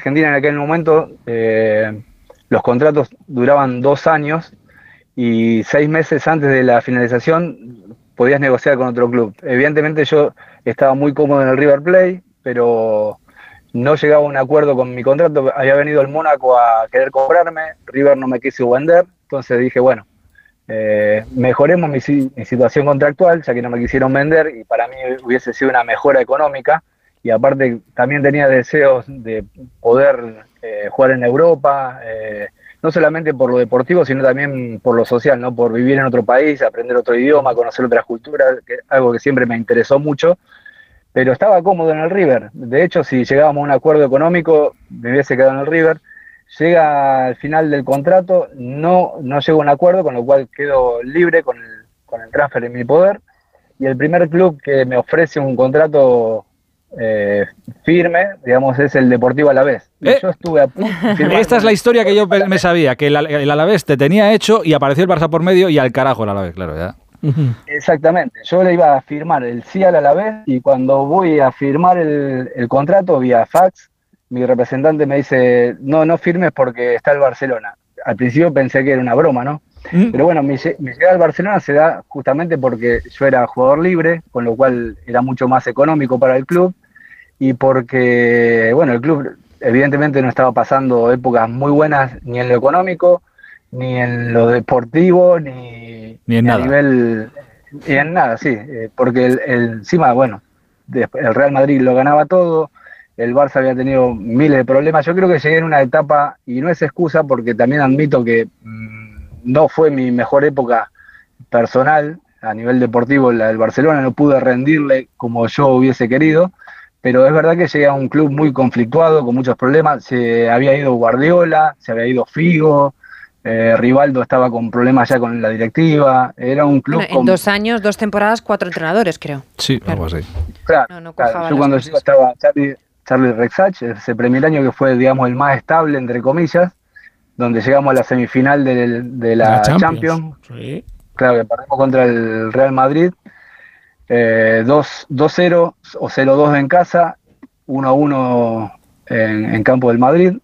Argentina en aquel momento los contratos duraban 2 años y 6 meses antes de la finalización podías negociar con otro club. Evidentemente yo estaba muy cómodo en el River Plate, pero no llegaba a un acuerdo con mi contrato. Había venido el Mónaco a querer comprarme, River no me quiso vender, entonces dije, bueno, mejoremos mi situación contractual, ya que no me quisieron vender, y para mí hubiese sido una mejora económica, y aparte también tenía deseos de poder jugar en Europa, no solamente por lo deportivo, sino también por lo social, ¿no? Por vivir en otro país, aprender otro idioma, conocer otras culturas, algo que siempre me interesó mucho, pero estaba cómodo en el River. De hecho, si llegábamos a un acuerdo económico, me hubiese quedado en el River. Llega al final del contrato, no llego a un acuerdo, con lo cual quedo libre con el transfer en mi poder, y el primer club que me ofrece un contrato firme, digamos, es el Deportivo Alavés. Yo estuve a punto de firmar. Esta es la historia que yo me sabía, que el Alavés te tenía hecho y apareció el Barça por medio y al carajo el Alavés, claro, ya. Exactamente, yo le iba a firmar el sí al Alavés, y cuando voy a firmar el contrato vía fax, mi representante me dice, no firmes porque está el Barcelona. Al principio pensé que era una broma, ¿no? Pero bueno, mi llegada al Barcelona se da justamente porque yo era jugador libre, con lo cual era mucho más económico para el club, y porque, bueno, el club evidentemente no estaba pasando épocas muy buenas ni en lo económico, ni en lo deportivo, ni en nada. A nivel, ni en nada, sí, porque encima, bueno, el Real Madrid lo ganaba todo, el Barça había tenido miles de problemas. Yo creo que llegué en una etapa, y no es excusa, porque también admito que no fue mi mejor época personal, a nivel deportivo, la del Barcelona, no pude rendirle como yo hubiese querido, pero es verdad que llegué a un club muy conflictuado, con muchos problemas. Se había ido Guardiola, se había ido Figo, Rivaldo estaba con problemas ya con la directiva, era un club en 2 años, 2 temporadas, 4 entrenadores, creo. Sí, algo así. Claro, claro. Yo cuando llego estaba Charlie Rexach, ese primer año que fue, digamos, el más estable, entre comillas, donde llegamos a la semifinal de la Champions. Sí. Claro, que perdimos contra el Real Madrid, 2-0 o 0-2 en casa, 1-1 en campo del Madrid,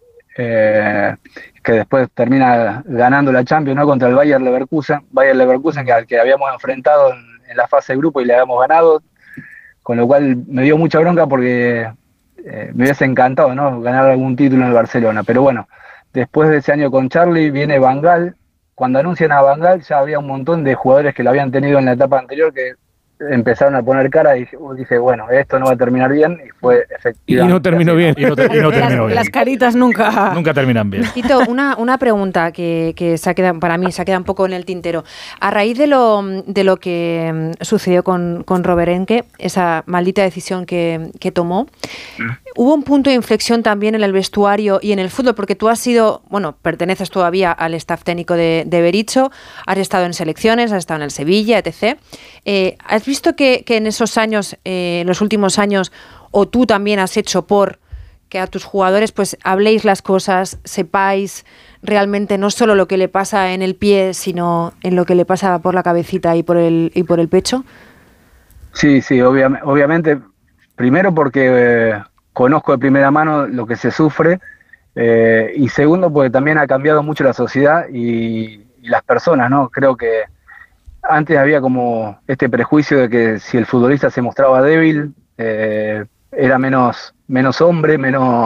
que después termina ganando la Champions, ¿no? Contra el Bayer Leverkusen, que al que habíamos enfrentado en la fase de grupo y le habíamos ganado, con lo cual me dio mucha bronca porque me hubiese encantado, ¿no? Ganar algún título en el Barcelona. Pero bueno, después de ese año con Charlie viene Van Gaal. Cuando anuncian a Van Gaal ya había un montón de jugadores que lo habían tenido en la etapa anterior que empezaron a poner cara, y dije, bueno, esto no va a terminar bien, y fue efectivamente. Y no terminó bien. Y no terminó bien. Las caritas nunca terminan bien. Tito, una pregunta que se ha quedado, para mí se ha quedado un poco en el tintero. A raíz de lo que sucedió con Robert Enke, esa maldita decisión que tomó, hubo un punto de inflexión también en el vestuario y en el fútbol, porque tú has sido, perteneces todavía al staff técnico de Berizzo, has estado en selecciones, has estado en el Sevilla, etc. ¿Has visto que en esos años, en los últimos años, o tú también has hecho por que a tus jugadores pues habléis las cosas, sepáis realmente no solo lo que le pasa en el pie, sino en lo que le pasa por la cabecita y por el pecho? Sí, obviamente, primero porque conozco de primera mano lo que se sufre, y segundo porque también ha cambiado mucho la sociedad y las personas, ¿no? Creo que antes había como este prejuicio de que si el futbolista se mostraba débil, era menos hombre,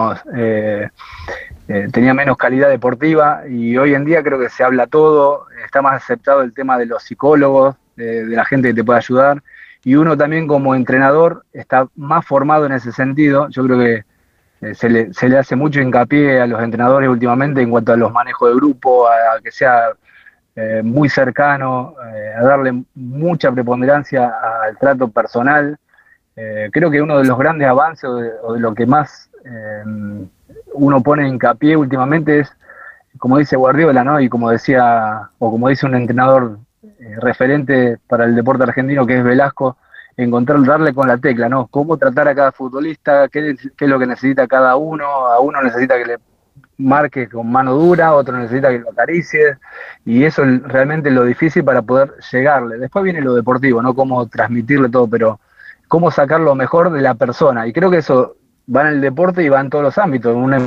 tenía menos calidad deportiva, y hoy en día creo que se habla todo, está más aceptado el tema de los psicólogos, de la gente que te puede ayudar, y uno también como entrenador está más formado en ese sentido. Yo creo que se le hace mucho hincapié a los entrenadores últimamente en cuanto a los manejos de grupo, a que sea muy cercano, a darle mucha preponderancia al trato personal. Creo que uno de los grandes avances o de lo que más uno pone hincapié últimamente es, como dice Guardiola, ¿no? Y como decía, o como dice un entrenador referente para el deporte argentino, que es Velasco, darle con la tecla, ¿no? Cómo tratar a cada futbolista, qué es lo que necesita cada uno. A uno necesita que le marque con mano dura, otro necesita que lo acaricie, y eso es realmente lo difícil para poder llegarle. Después viene lo deportivo, ¿no? Cómo transmitirle todo, pero cómo sacar lo mejor de la persona, y creo que eso va en el deporte y va en todos los ámbitos. Un